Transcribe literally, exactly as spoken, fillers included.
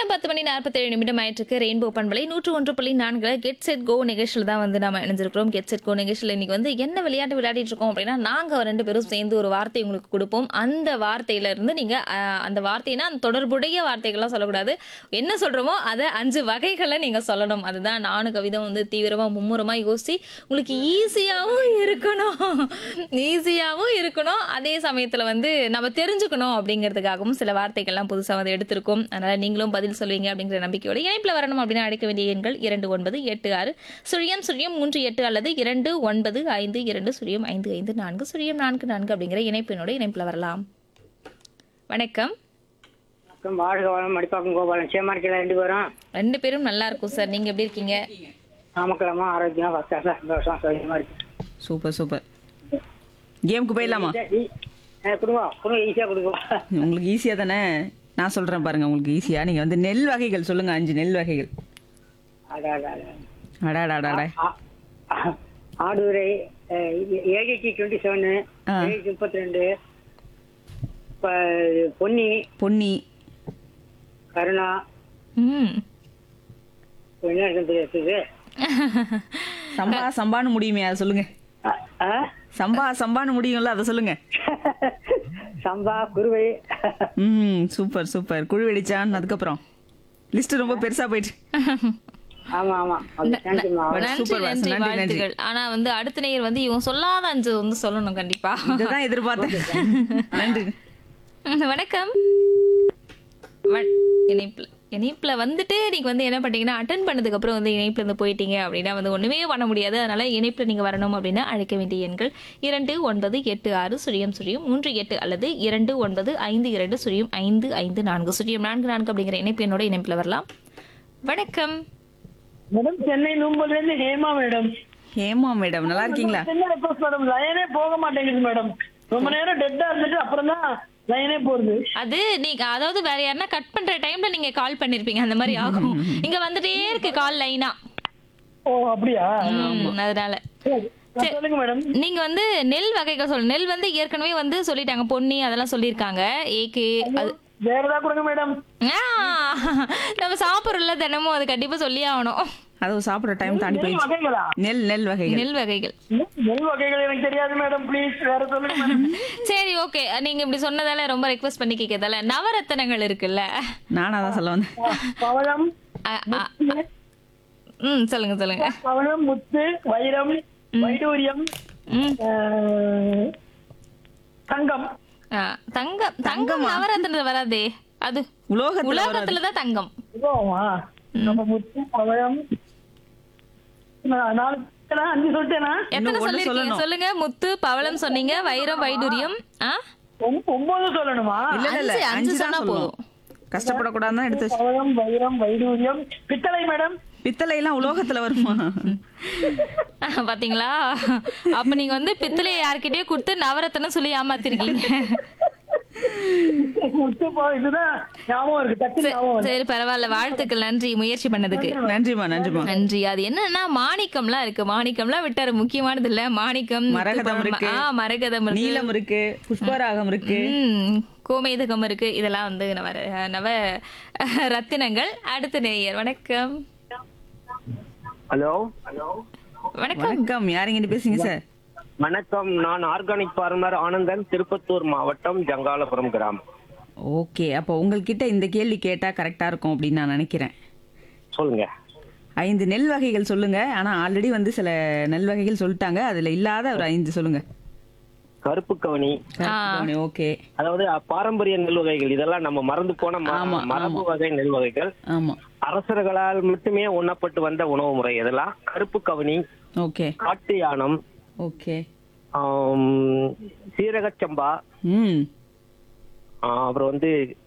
நேரம் பத்து மணி நாற்பத்தேழு நிமிடம் ஆயிட்டிருக்கு. ரெயின்போ பண்பலை நூற்று ஒன்று புள்ளி நான்கு கெட் செட் கோ நிகழ்ச்சியில் தான் வந்து நம்ம இணைஞ்சிருக்கிறோம். கெட் செட் கோ நிகழ்ச்சியில் இன்னைக்கு வந்து என்ன விளையாட்டு விளையாடிட்டு இருக்கோம் அப்படின்னா, நாங்கள் ரெண்டு பேரும் சேர்ந்து ஒரு வார்த்தை உங்களுக்கு கொடுப்போம். அந்த வார்த்தையில இருந்து நீங்க அஹ், அந்த வார்த்தைனா அந்த தொடர்புடைய வார்த்தைகள்லாம் சொல்லக்கூடாது. என்ன சொல்றோமோ அதை அஞ்சு வகைகளை நீங்க சொல்லணும். அதுதான் நானும் கவிதை வந்து தீவிரமா மும்முரமா யோசிச்சு உங்களுக்கு ஈஸியாகவும் இருக்கணும் ஈஸியாகவும் இருக்கணும் அதே சமயத்துல வந்து நம்ம தெரிஞ்சுக்கணும் அப்படிங்கிறதுக்காகவும் சில வார்த்தைகள்லாம் புதுசாக வந்து எடுத்திருக்கோம். அதனால நீங்களும் பதில் சொல்வீங்க அப்படிங்கிற நம்பிக்கையோட இணைப்பில் வரணும் அப்படின்னு அழைக்க வேண்டிய எண்கள் இரண்டு ஒன்பது எட்டு ஆறு சுழியம் சுழியம் மூன்று எட்டு அல்லது இரண்டு ஒன்பது ஐந்து இரண்டு சுழியம் ஐந்து ஐந்து நான்கு சுழியம் நான்கு நான்கு அப்படிங்கிற இணைப்பினோட இணைப்பில் வரலாம். வணக்கம். வணக்கம். வாழ்க வளம். மடிப்பாக்கம் கோபாலன். சேமா இருக்கீங்களா ரெண்டு பேரும்? ரெண்டு பேரும் நல்லா இருக்கும் சார். நீங்க எப்படி இருக்கீங்க? நாமக்கலமா ஆரோக்கியமா ஃபர்ஸ்ட் கிளாஸ் சந்தோஷம் சௌகரியமா இருக்கு. Super super. கேமுக்கு போயிடலாமா? கொடுங்க கொடுங்க ஈஸியா கொடுங்க. உங்களுக்கு ஈஸியாக தானே நான் சொல்கிறேன் பாருங்க. உங்களுக்கு ஈஸியாக நீங்கள் வந்து நெல் வகைகள் சொல்லுங்க. அஞ்சு நெல் வகைகள். அட, அட, அட. அடாடாடாடா. ஆ- ஆ- ஆடுதுறை ஏஜி டுவெண்ட்டி செவனு ஆ. ஏஜி முப்பத்தி ரெண்டு பொன்னி பொன்னி. கருணா ம் என்ன இருக்குன்னு தெரியாது. சம்பா சம்பான்னு முடியுமே அதை சொல்லுங்க. ஆ- ஆ? சம்பா சம்பான்னு முடியும்ல அதை சொல்லுங்க. சம்பா குருவை. ம் சூப்பர் சூப்பர். குழு வெடிச்சான். அதுக்கப்புறம் லிஸ்ட் ரொம்ப பெருசா போயிட்டு. ஆமா ஆமா ந- தேங்க்யூமா. ந- நன்றி சூப்பர் வாசு, நன்றி நன்றி, நன்றி. வாழ்த்துக்கள். ஆனா வந்து அடுத்த நேயர் வந்து இவங்க சொல்லாத அஞ்சு வந்து சொல்லணும் கண்டிப்பா. இதுதான் எதிர்பார்த்தேன். நன்றி. ம், வணக்கம். வ- இணைப்புல இணைப்புல வந்துட்டு நீங்க வந்து என்ன பண்ணீங்கன்னா அட்டன் பண்ணதுக்கு அப்புறம் வந்து இணைப்புல இருந்து போயிட்டீங்க அப்படின்னா வந்து ஒண்ணுமே பண்ண முடியாது. அதனால இணைப்புல நீங்க வரணும் அப்படின்னா அழைக்க வேண்டிய எண்கள் இரண்டு ஒன்பது எட்டு ஆறு சுழியம் சுழியம் மூன்று எட்டு அல்லது இரண்டு ஒன்பது ஐந்து இரண்டு சுழியம் ஐந்து ஐந்து நான்கு சுழியம் நான்கு நான்கு அப்படிங்கிற இணைப்பு என்னோட இணைப்புல வரலாம். வணக்கம். மேடம் சென்னை நூம்பல்ல இருந்து ஹேமா மேடம். ஹேமா மேடம் நல்லா இருக்கீங்களா? என்ன ரெக்வஸ்ட் மேடம், லைனே போக மாட்டேங்குது மேடம். ரொம்ப நேரம் டெட்டா இருந்துட்டு அப்புறம் தான் லைனே போறது. அது நீங்க அதாவது வேற யாருன்னா கட் பண்ற டைம்ல நீங்க கால் பண்ணிருப்பீங்க, அந்த மாதிரி ஆகும். இங்க வந்துட்டே இருக்கு கால் லைனா. ஓ அப்படியா? அதனால சரி, ஆ, சொல்லுங்க மேடம். நீங்க வந்து நெல் வகைகள் சொல்லு. நெல் வந்து ஏற்கனவே வந்து சொல்லிட்டாங்க, பொன்னி அதெல்லாம் சொல்லியிருக்காங்க. ஏக்கு அது வேற ஏதாவது கொடுங்க மேடம். ஆ, நம்ம சாப்பிடுறோம்ல தினமும், அது கண்டிப்பா சொல்லி ஆகணும். அது சாப்பிட்ற டைம் தாண்டி நெல் போயிடுச்சு. வகைகளா? நெல் நெல் வகைகள். நெல் வகைகள். நெல் வகைகள் எனக்கு தெரியாது மேடம், ப்ளீஸ் வேற சொல்லுங்க மேடம். சரி ஓகே, நீங்க இப்படி சொன்னதால ரொம்ப ரெக்வஸ்ட் பண்ணி கேட்கறதால நவரத்தனங்கள் இருக்குல்ல. நானா தான் சொல்ல வந்தேன். பவழம், அ, அ, ம் சொல்லுங்க சொல்லுங்க. பவழம், முத்து, வைரம், வைடூரியம், ம் ஆ, தங்கம். ஆ, தங்கம். தங்கம் நவரத்தனத்துல வராதே. அது உலோகத்துல உலோகத்துல தான் தங்கம். இதுவா? நம்ம முத்து, பவழம், நா- நாலு சொல்லிட்டேனா? அஞ்சு சொல்லிட்டேனா? எத்தனை ஒண்ணு சொல்லிருக்கீங்க சொல்லணும். சொல்லுங்க. முத்து, பவளம் சொன்னீங்க, வைரம், வைடூரியம். ஆ ஒம்- ஒன்பது சொல்லணுமா? இல்ல இல்ல இல்ல அஞ்சு, அஞ்சு அஞ்சு தான் சொன்னா சொல்லணும். கஷ்டப்படக்கூடாதுன்னு தான் எடுத்து வச்சு- பவழம், வைரம், வைடூரியம், பித்தளை மேடம். பித்தளை எல்லாம் உலோகத்துல வருமா? பாத்தீங்களா? அப்ப நீங்க வந்து பித்தளையை யார்கிட்டயோ கொடுத்து நவரத்தனம் சொல்லி ஏமாத்திருக்கீங்க. முத்து, பவ- இதுதான் ஞாபகம் இருக்கு, டக்குனு ஞாபகம் வருது. சரி பரவாயில்ல, வாழ்த்துக்கள், நன்றி முயற்சி பண்ணதுக்கு. நன்றிமா நன்றிமா. நன்றி. அது என்னன்னா மாணிக்கம்லாம் இருக்கு. மாணிக்கம்லாம் விட்டாரு, முக்கியமானது இல்ல. மாணிக்கம், மரகதம் இருக்கு. ஆ மரகதம் இருக்கு, நீலம் இருக்கு, புஷ்பராகம் இருக்கு. ம், கோமேதகம் இருக்கு. இதெல்லாம் வந்து நவ நவ ரத்தினங்கள். அடுத்த நேயர். வணக்கம். ஹலோ வணக்கம். வணக்கம். யாருங்க பேசுங்க சார்? வணக்கம். நான் ஆர்கானிக் ஃபார்மர் ஆனந்தன், திருப்பத்தூர் மாவட்டம், ஜங்காலபுரம் கிராமம். ஓகே, அப்போ உங்ககிட்ட இந்த கேள்வி கேட்டா கரெக்டா இருக்கும் அப்படின்னு நான் நினைக்கிறேன். சொல்லுங்க. ஐந்து நெல் வகைகள் சொல்லுங்க. ஆனா ஆல்ரெடி வந்து சில நெல் வகைகள் சொல்லிட்டாங்க, அதுல இல்லாத ஒரு ஐந்து சொல்லுங்க. கருப்பு கவனி, ஓகே. அதாவது பாரம்பரிய நெல் வகைகள், இதெல்லாம் நம்ம மறந்து போன ம- ஆமா, மரபு ஆமா. வகை நெல் வகைகள். ஆமா. அரசர்களால் மட்டுமே உண்ணப்பட்டு வந்த உணவு முறை இதெல்லாம். கருப்பு கவனி, ஓகே காட்டு யானம், ஓகே. ஆம், சீரகச்சம்பா, ம் ஆ, அப்புறம் வந்து